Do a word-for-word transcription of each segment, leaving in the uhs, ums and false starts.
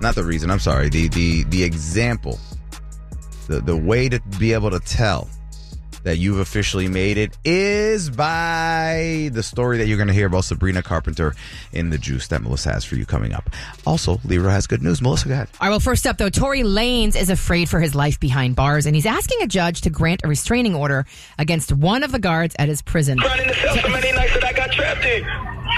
not the reason, I'm sorry, the, the, the example, the, the way to be able to tell that you've officially made it is by the story that you're going to hear about Sabrina Carpenter in The Juice that Melissa has for you coming up. Also, Leroy has good news. Melissa, go ahead. All right, well, first up, though, Tory Lanez is afraid for his life behind bars, and he's asking a judge to grant a restraining order against one of the guards at his prison. Running the cell so many nights that I got trapped in.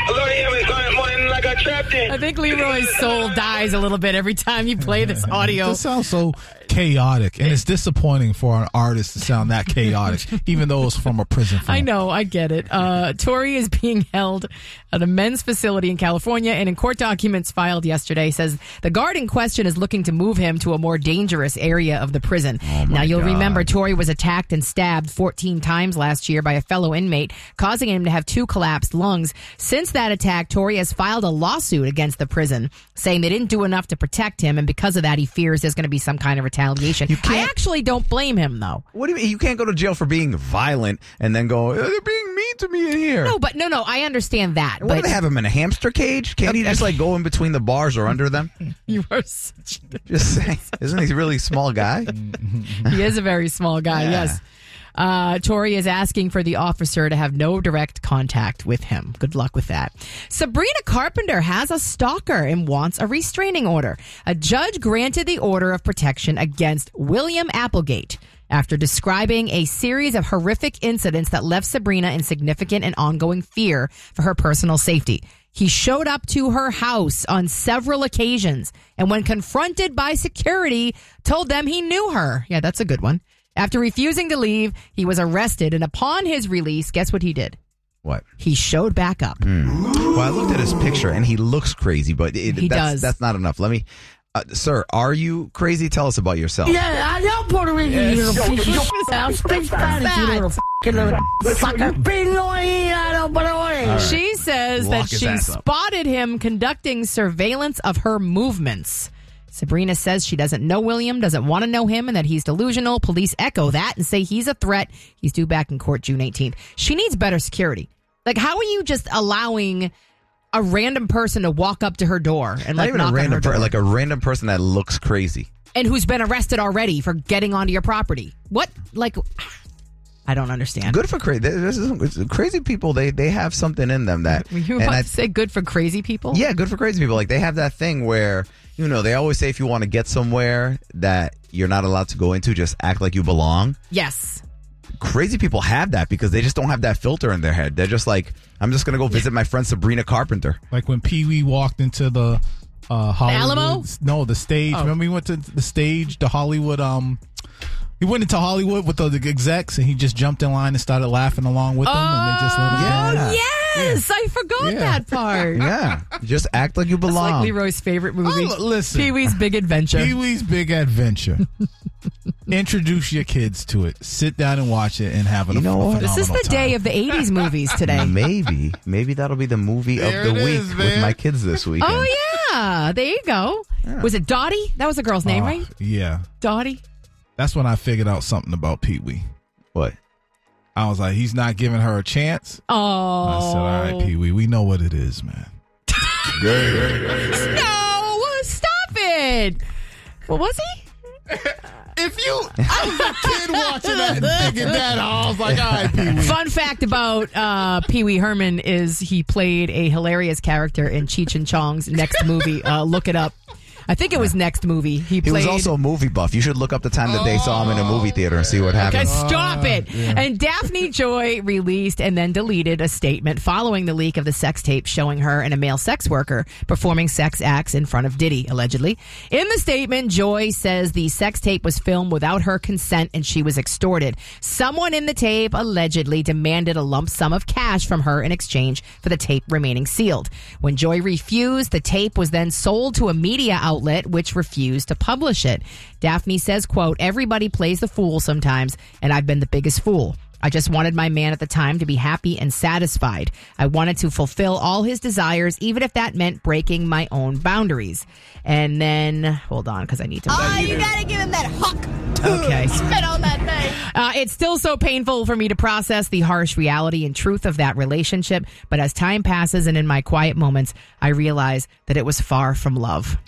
I got trapped in. I think Leroy's soul dies a little bit every time you play this audio. This sounds so chaotic, and it's disappointing for an artist to sound that chaotic, even though it's from a prison film. I know, I get it. Uh, Tory is being held at a men's facility in California, and in court documents filed yesterday, says the guard in question is looking to move him to a more dangerous area of the prison. Oh now, you'll God. remember Tory was attacked and stabbed fourteen times last year by a fellow inmate, causing him to have two collapsed lungs. Since that attack, Tory has filed a lawsuit against the prison, saying they didn't do enough to protect him, and because of that, he fears there's going to be some kind of retaliation. You I can't- actually don't blame him, though. What do you mean? You can't go to jail for being violent and then go, "Oh, they're being mean to me in here." No, but no, no, I understand that. What but do they have him in a hamster cage? Can't he just like go in between the bars or under them? You are such a... Just saying. Isn't he a really small guy? He is a very small guy, Yeah. yes. Uh, Tory is asking for the officer to have no direct contact with him. Good luck with that. Sabrina Carpenter has a stalker and wants a restraining order. A judge granted the order of protection against William Applegate after describing a series of horrific incidents that left Sabrina in significant and ongoing fear for her personal safety. He showed up to her house on several occasions, and when confronted by security, told them he knew her. Yeah, that's a good one. After refusing to leave, he was arrested, and upon his release, guess what he did? What? He showed back up. Mm. Well, I looked at his picture, and he looks crazy, but it, He that's, does. that's not enough. Let me... Uh, sir, are you crazy? Tell us about yourself. Yeah, I know Puerto Rican, you little piece of shit. I'll speak Spanish, you little fucking little fucker. Pinoy, Puerto She says Lock that his she ass up. spotted him conducting surveillance of her movements. Sabrina says she doesn't know William, doesn't want to know him, and that he's delusional. Police echo that and say he's a threat. He's due back in court June eighteenth. She needs better security. Like, how are you just allowing a random person to walk up to her door and Not like even knock a random on her door, person, like a random person that looks crazy. and who's been arrested already for getting onto your property? What? Like, I don't understand. Good for crazy. This is crazy people. They they have something in them that. Were you and about I- to say good for crazy people? Yeah, good for crazy people. Like they have that thing where, you know, they always say if you want to get somewhere that you're not allowed to go into, just act like you belong. Yes. Crazy people have that because they just don't have that filter in their head. They're just like, I'm just going to go visit my friend Sabrina Carpenter. Like when Pee Wee walked into the uh, Hollywood. Alamo? No, the stage. Oh. Remember he went to the stage, the Hollywood. Um, he went into Hollywood with the, the execs, and he just jumped in line and started laughing along with them, and they just let him Oh, go. Yeah. yes. I forgot Yeah. that part. Yeah, just act like you It's belong. like Leroy's favorite movie. Oh, listen. Pee-wee's Big Adventure. Pee Wee's Big Adventure. Introduce your kids to it. Sit down and watch it and have a You know what? This is the phenomenal day time. of the eighties movies today. Maybe, maybe that'll be the movie There of the it week is, with man. my kids this weekend. Oh, yeah. There you go. Was it Dottie? That was the girl's name, Oh, right? Yeah. Dottie? That's when I figured out something about Pee Wee. What? I was like, he's not giving her a chance. Oh. I said, all right, Pee Wee, we know what it is, man. No, stop it. What was he? If you, I was a kid watching that and thinking that, I was like, all right, Pee Wee. Fun fact about uh, Pee Wee Herman is he played a hilarious character in Cheech and Chong's next movie. Uh, look it up. I think it was next movie. He He played. was also a movie buff. You should look up the time that they saw him in a movie theater and see what Okay, happened. stop it. yeah. And Daphne Joy released and then deleted a statement following the leak of the sex tape showing her and a male sex worker performing sex acts in front of Diddy, allegedly. In the statement, Joy says the sex tape was filmed without her consent and she was extorted. Someone in the tape allegedly demanded a lump sum of cash from her in exchange for the tape remaining sealed. When Joy refused, the tape was then sold to a media outlet which refused to publish it. Daphne says, quote, "Everybody plays the fool sometimes, and I've been the biggest fool. I just wanted my man at the time to be happy and satisfied. I wanted to fulfill all his desires, even if that meant breaking my own boundaries." And then, hold on, because I need to... Oh, you gotta give him that huck. Okay. Spit on that thing. Uh, it's still so painful for me to process the harsh reality and truth of that relationship, but as time passes and in my quiet moments, I realize that it was far from love.